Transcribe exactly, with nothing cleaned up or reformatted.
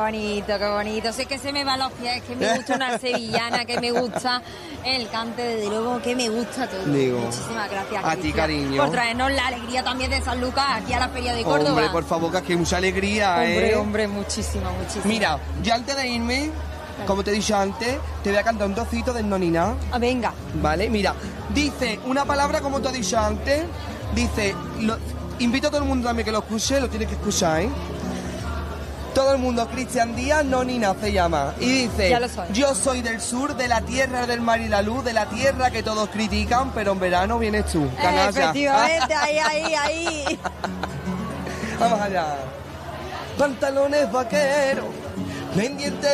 bonito, qué bonito. Sé que se me van los pies, que me gusta una sevillana, que me gusta el cante, desde luego, que me gusta todo. Digo, muchísimas gracias, a ti, Cristian, cariño, por traernos la alegría también de San Lucas aquí a la Feria de Córdoba. Hombre, por favor, que aquí hay mucha alegría, hombre, ¿eh? Hombre, muchísimo, muchísimo. Mira, yo antes de irme, como te he dicho antes, te voy a cantar un trocito del Nonina. Ah, venga. Vale, mira, dice una palabra como te he dicho antes, dice, lo, invito a todo el mundo también que lo escuche, lo tiene que escuchar, ¿eh? Todo el mundo, Cristian Díaz, Nonina se llama. Y dice, Ya lo soy. Yo soy del sur, de la tierra del mar y la luz, de la tierra que todos critican, pero en verano vienes tú, canalla. Efectivamente, ahí, ahí, ahí. Vamos allá. Pantalones vaqueros, pendientes